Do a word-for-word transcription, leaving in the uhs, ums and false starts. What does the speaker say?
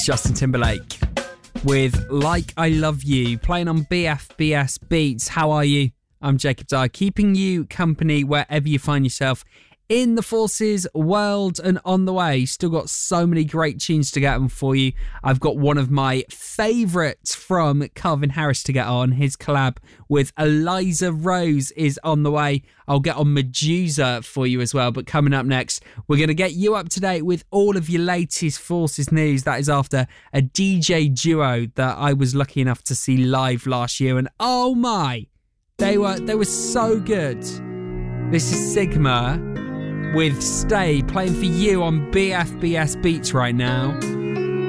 Justin Timberlake with Like I Love You, playing on B F B S Beats. How are you? I'm Jacob Dyer, keeping you company wherever you find yourself in the Forces world and on the way. Still got so many great tunes to get on for you. I've got one of my favourites from Calvin Harris to get on. His collab with Eliza Rose is on the way. I'll get on Medusa for you as well. But coming up next, we're going to get you up to date with all of your latest Forces news. That is after a D J duo that I was lucky enough to see live last year. And oh my, they were, they were so good. This is Sigma with Stay, playing for you on B F B S Beats right now.